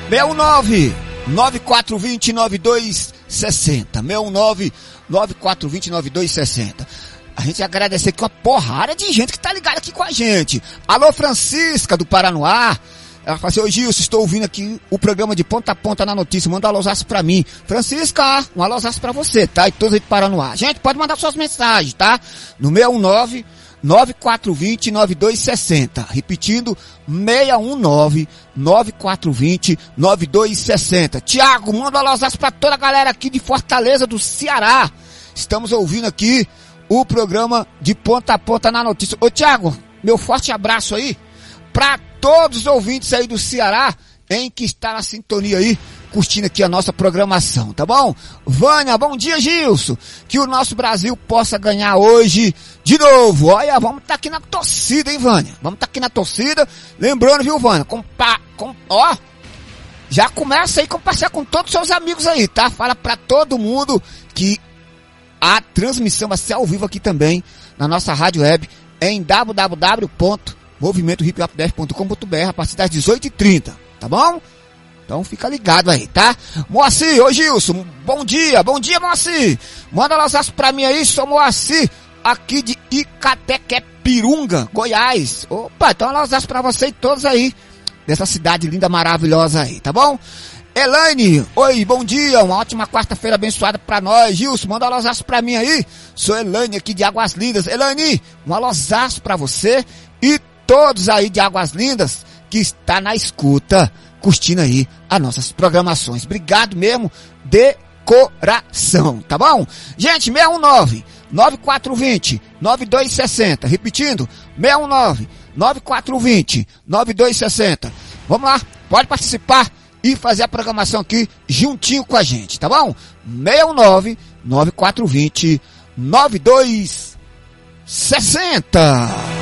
619 9420 9260. 619 9420 9260. A gente agradecer aqui uma porrada de gente que tá ligada aqui com a gente. Alô, Francisca do Paranoá. Ela fala assim: ô Gilson, estou ouvindo aqui o programa de ponta a ponta na notícia. Manda um alôzaço pra mim. Francisca, um alôzaço pra você, tá? E todos aí do Paranoá. Gente, pode mandar suas mensagens, tá? No 619 9420 9260. Repetindo, 619 9420 9260. Tiago, manda um alôzaço pra toda a galera aqui de Fortaleza do Ceará. Estamos ouvindo aqui o programa de ponta a ponta na notícia. Ô Tiago, meu forte abraço aí pra todos os ouvintes aí do Ceará, em que está na sintonia aí, curtindo aqui a nossa programação, tá bom? Vânia, bom dia, Gilson. Que o nosso Brasil possa ganhar hoje de novo. Olha, vamos estar aqui na torcida, hein, Vânia? Vamos estar aqui na torcida. Lembrando, viu, Vânia? Ó, já começa aí a compartilhar com todos os seus amigos aí, tá? Fala pra todo mundo que a transmissão vai ser ao vivo aqui também na nossa rádio web em www.movimentohiphopdef.com.br a partir das 18h30, tá bom? Então fica ligado aí, tá? Moacir, ô Gilson, bom dia, Moacir. Manda um abraço pra mim aí, sou Moacir, aqui de Icatequepirunga, Goiás. Opa, então um abraço pra você e todos aí, dessa cidade linda, maravilhosa aí, tá bom? Elaine, oi, bom dia, uma ótima quarta-feira abençoada pra nós. Gilson, manda um alôzaço pra mim aí. Sou Elaine aqui de Águas Lindas. Elaine, um alôzaço pra você e todos aí de Águas Lindas que está na escuta, curtindo aí as nossas programações. Obrigado mesmo, de coração, tá bom? Gente, 619 9420 9260, repetindo, 619 9420 9260. Vamos lá, pode participar e fazer a programação aqui juntinho com a gente, tá bom? 619 9420 9260.